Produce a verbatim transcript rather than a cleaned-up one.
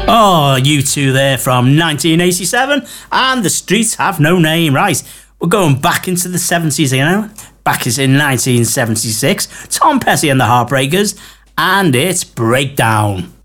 Oh, you two there from nineteen eighty-seven, and The Streets Have No Name. Right, we're going back into the seventies, you know. Back in nineteen seventy-six, Tom Petty and the Heartbreakers, and it's Breakdown.